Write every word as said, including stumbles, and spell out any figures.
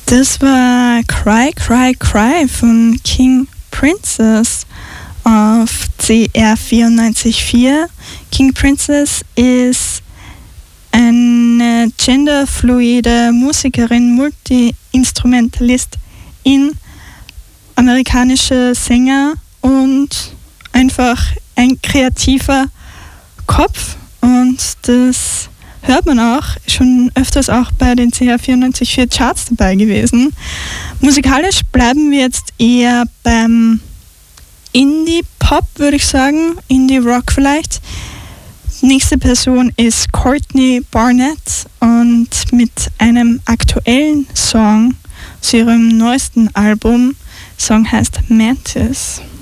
Das war Cry, Cry, Cry von King Princess auf C R vierundneunzig Komma vier. King Princess ist eine genderfluide Musikerin, Multi-Instrumentalistin, amerikanische Sänger und einfach ein kreativer Kopf. Und das hört man auch, schon öfters auch bei den C R vierundneunzig Komma vier Charts dabei gewesen. Musikalisch bleiben wir jetzt eher beim Indie-Pop, würde ich sagen, Indie-Rock vielleicht. Nächste Person ist Courtney Barnett und mit einem aktuellen Song zu ihrem neuesten Album. Der Song heißt Mantis.